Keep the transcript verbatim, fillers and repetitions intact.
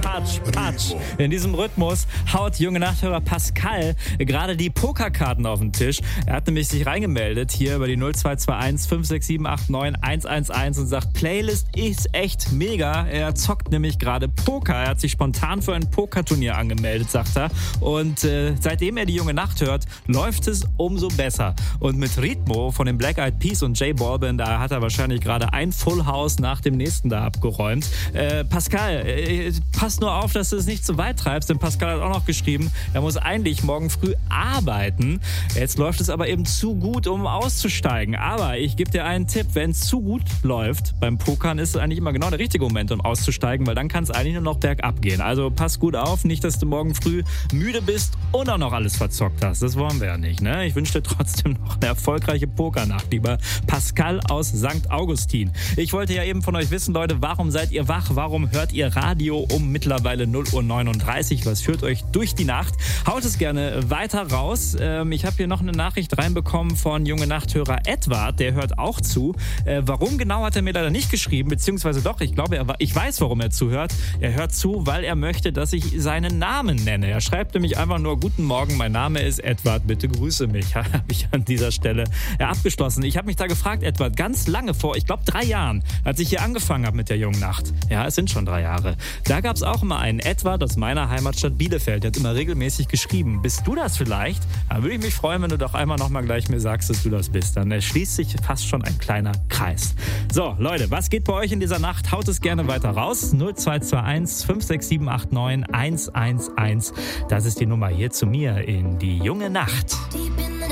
Patsch, Patsch. In diesem Rhythmus haut junge Nachthörer Pascal gerade die Pokerkarten auf den Tisch. Er hat nämlich sich reingemeldet hier über die null zwei zwei eins fünf sechs sieben acht neun eins eins eins und sagt, Playlist ist echt mega. Er zockt nämlich gerade Poker. Er hat sich spontan für ein Pokerturnier angemeldet, sagt er. Und äh, seitdem er die junge Nacht hört, läuft es umso besser. Und mit Ritmo von den Black Eyed Peas und J Balvin, da hat er wahrscheinlich gerade ein Full House nach dem nächsten da abgeräumt. Äh, Pascal, äh, pass nur auf, dass du es nicht zu weit treibst, denn Pascal hat auch noch geschrieben, er muss eigentlich morgen früh arbeiten. Jetzt läuft es aber eben zu gut, um auszusteigen. Aber ich gebe dir einen Tipp, wenn es zu gut läuft beim Pokern, ist es eigentlich immer genau der richtige Moment, um auszusteigen, weil dann kann es eigentlich nur noch bergab gehen. Also pass gut auf, nicht, dass du morgen früh müde bist und auch noch alles verzockt hast. Das wollen wir ja nicht, ne? Ich wünsche dir trotzdem noch eine erfolgreiche Pokernacht, lieber Pascal aus Sankt Augustin. Ich wollte ja eben von euch wissen, Leute, warum seid ihr wach? Warum hört ihr Radio um mittlerweile null Uhr neununddreißig? Was führt euch durch die Nacht? Haut es gerne weiter raus. Ähm, ich habe hier noch eine Nachricht reinbekommen von junge Nachthörer Edward, der hört auch zu. Äh, warum genau hat er mir leider nicht geschrieben, beziehungsweise doch, ich glaube, er, ich weiß, warum er zuhört. Er hört zu, weil er möchte, dass ich seinen Namen nenne. Er schreibt nämlich einfach nur, guten Morgen, mein Name ist Edward, bitte grüße mich. Habe ich an dieser Stelle ja, abgeschlossen. Ich habe mich da gefragt, Edward, ganz lange vor, ich glaube drei Jahren, als ich hier angefangen habe mit der jungen Nacht. Ja, es sind schon drei Jahre. Da gab es auch immer einen Edward aus meiner Heimatstadt Bielefeld. Der hat immer regelmäßig geschrieben. Bist du das vielleicht? Dann würde ich mich freuen, wenn du doch einmal nochmal gleich mir sagst, dass du das bist. Dann schließt sich fast schon ein kleiner Kreis. So, Leute, was geht bei euch in dieser Nacht? Haut es gerne weiter raus. null zwei zwei eins fünf sechs sieben acht neun eins eins eins. Das ist die Nummer hier zu mir in die junge Nacht.